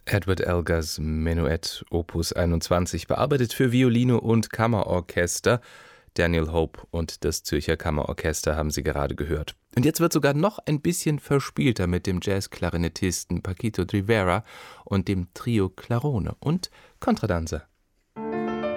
Edward Elgars Menuett Opus 21, bearbeitet für Violine und Kammerorchester. Daniel Hope und das Zürcher Kammerorchester haben Sie gerade gehört. Und jetzt wird sogar noch ein bisschen verspielter mit dem Jazzklarinettisten Paquito Rivera und dem Trio Clarone und Contradanza.